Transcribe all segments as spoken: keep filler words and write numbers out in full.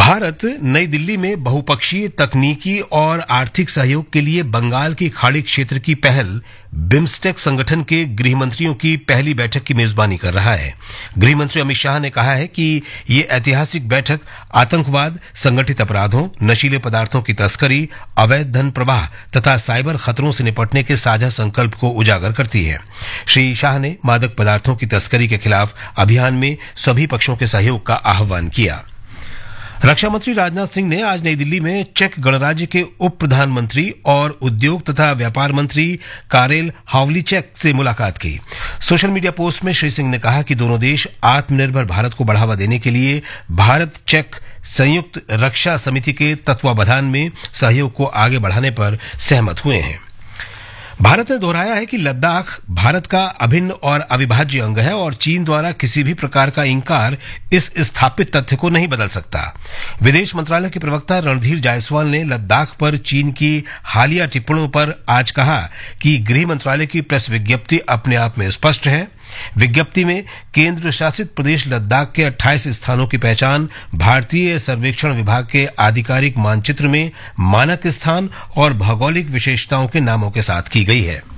भारत नई दिल्ली में बहुपक्षीय तकनीकी और आर्थिक सहयोग के लिए बंगाल की खाड़ी क्षेत्र की पहल बिम्स्टेक संगठन के गृह मंत्रियों की पहली बैठक की मेजबानी कर रहा है। गृह मंत्री अमित शाह ने कहा है कि ये ऐतिहासिक बैठक आतंकवाद, संगठित अपराधों, नशीले पदार्थों की तस्करी, अवैध धन प्रवाह तथा साइबर खतरों से निपटने के साझा संकल्प को उजागर करती है। श्री शाह ने मादक पदार्थों की तस्करी के खिलाफ अभियान में सभी पक्षों के सहयोग का आह्वान किया। रक्षा मंत्री राजनाथ सिंह ने आज नई दिल्ली में चेक गणराज्य के उप प्रधानमंत्री और उद्योग तथा व्यापार मंत्री कारेल हावलीचेक से मुलाकात की। सोशल मीडिया पोस्ट में श्री सिंह ने कहा कि दोनों देश आत्मनिर्भर भारत को बढ़ावा देने के लिए भारत चेक संयुक्त रक्षा समिति के तत्वावधान में सहयोग को आगे बढ़ाने पर सहमत हुए हैं। भारत ने दोहराया है कि लद्दाख भारत का अभिन्न और अविभाज्य अंग है और चीन द्वारा किसी भी प्रकार का इंकार इस स्थापित तथ्य को नहीं बदल सकता। विदेश मंत्रालय के प्रवक्ता रणधीर जायसवाल ने लद्दाख पर चीन की हालिया टिप्पणियों पर आज कहा कि गृह मंत्रालय की प्रेस विज्ञप्ति अपने आप में स्पष्ट है। विज्ञप्ति में केंद्र शासित प्रदेश लद्दाख के अट्ठाईस स्थानों की पहचान भारतीय सर्वेक्षण विभाग के आधिकारिक मानचित्र में मानक स्थान और भौगोलिक विशेषताओं के नामों के साथ की गई है।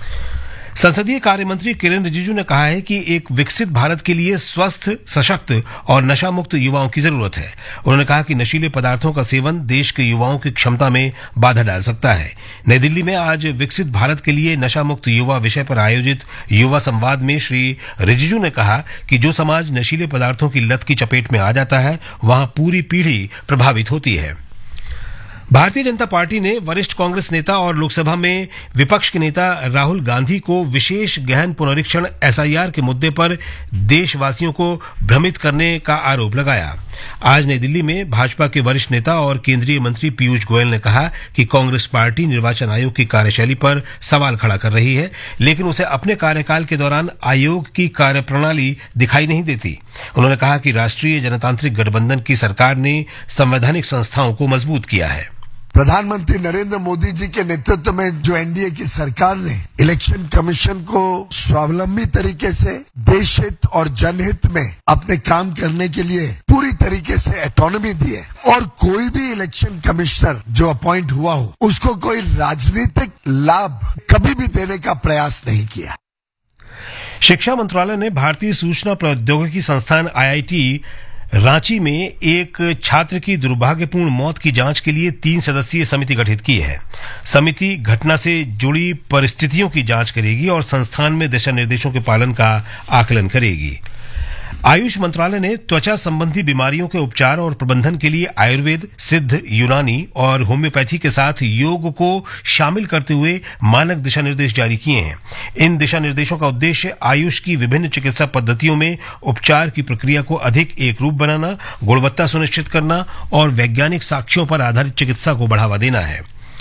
संसदीय कार्य मंत्री किरेन रिजिजू ने कहा है कि एक विकसित भारत के लिए स्वस्थ, सशक्त और नशा मुक्त युवाओं की जरूरत है। उन्होंने कहा कि नशीले पदार्थों का सेवन देश के युवाओं की क्षमता में बाधा डाल सकता है। नई दिल्ली में आज विकसित भारत के लिए नशा मुक्त युवा विषय पर आयोजित युवा संवाद में श्री रिजिजू ने कहा कि जो समाज नशीले पदार्थों की लत की चपेट में आ जाता है, वहां पूरी पीढ़ी प्रभावित होती है। भारतीय जनता पार्टी ने वरिष्ठ कांग्रेस नेता और लोकसभा में विपक्ष के नेता राहुल गांधी को विशेष गहन पुनरीक्षण एसआईआर के मुद्दे पर देशवासियों को भ्रमित करने का आरोप लगाया। आज नई दिल्ली में भाजपा के वरिष्ठ नेता और केंद्रीय मंत्री पीयूष गोयल ने कहा कि कांग्रेस पार्टी निर्वाचन आयोग की कार्यशैली पर सवाल खड़ा कर रही है, लेकिन उसे अपने कार्यकाल के दौरान आयोग की कार्यप्रणाली दिखाई नहीं देती। उन्होंने कहा कि राष्ट्रीय जनतांत्रिक गठबंधन की सरकार ने संवैधानिक संस्थाओं को मजबूत किया है। प्रधानमंत्री नरेंद्र मोदी जी के नेतृत्व में जो एनडीए की सरकार ने इलेक्शन कमीशन को स्वावलंबी तरीके से देश हित और जनहित में अपने काम करने के लिए पूरी तरीके से ऑटोनॉमी दी है और कोई भी इलेक्शन कमिश्नर जो अपॉइंट हुआ हो उसको कोई राजनीतिक लाभ कभी भी देने का प्रयास नहीं किया। शिक्षा मंत्रालय ने भारतीय सूचना प्रौद्योगिकी संस्थान आईआईटी रांची में एक छात्र की दुर्भाग्यपूर्ण मौत की जांच के लिए तीन सदस्यीय समिति गठित की है। समिति घटना से जुड़ी परिस्थितियों की जांच करेगी और संस्थान में दिशा निर्देशों के पालन का आकलन करेगी। आयुष मंत्रालय ने त्वचा संबंधी बीमारियों के उपचार और प्रबंधन के लिए आयुर्वेद, सिद्ध, यूनानी और होम्योपैथी के साथ योग को शामिल करते हुए मानक दिशा निर्देश जारी किए हैं। इन दिशा निर्देशों का उद्देश्य आयुष की विभिन्न चिकित्सा पद्धतियों में उपचार की प्रक्रिया को अधिक एक रूप बनाना, गुणवत्ता सुनिश्चित करना और वैज्ञानिक साक्ष्यों पर आधारित चिकित्सा को बढ़ावा देना है।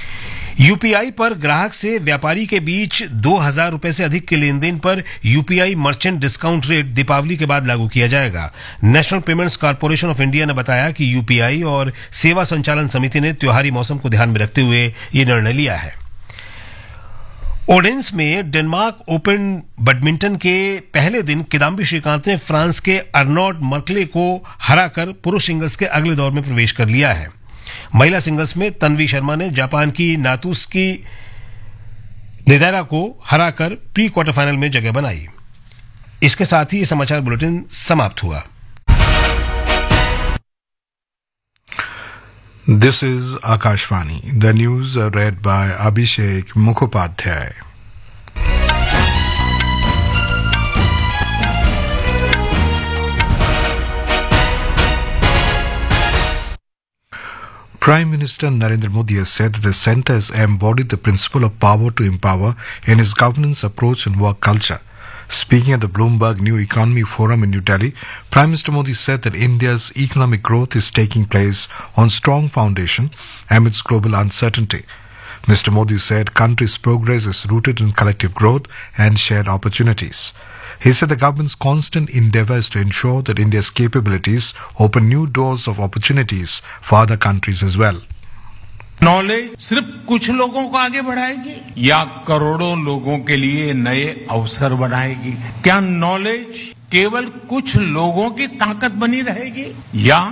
यूपीआई पर ग्राहक से व्यापारी के बीच दो हजार रुपए से अधिक के लेन देन पर UPI merchant discount rate Deepawali के बाद लागू किया जाएगा। National payments corporation of India ने बताया कि यूपीआई और सेवा संचालन समिति ने त्योहारी मौसम को ध्यान में रखते हुए ये निर्णय लिया है। ओडेंस में डेनमार्क ओपन बैडमिंटन के पहले दिन किदाम्बी श्रीकांत ने फ्रांस के अर्नॉड मर्कले को हराकर पुरुष सिंगल्स के अगले दौर में प्रवेश कर लिया है। महिला सिंगल्स में तन्वी शर्मा ने जापान की नातुस्की नेदारा को हराकर प्री क्वार्टर फाइनल में जगह बनाई। इसके साथ ही ये समाचार बुलेटिन समाप्त हुआ। This is Akashvani. The news red bye Abhishek Mukhopadhyay. Prime Minister Narendra Modi has said that the centre has embodied the principle of power to empower in its governance approach and work culture. Speaking at the Bloomberg New Economy Forum in New Delhi, Prime Minister Modi said that India's economic growth is taking place on strong foundation amidst global uncertainty. Mister Modi said country's progress is rooted in collective growth and shared opportunities. He said the government's constant endeavour is to ensure that India's capabilities open new doors of opportunities for other countries as well. Knowledge सिर्फ कुछ लोगों को आगे बढ़ाएगी या करोड़ों लोगों के लिए नए अवसर बनाएगी? क्या नॉलेज केवल कुछ लोगों की ताकत बनी रहेगी या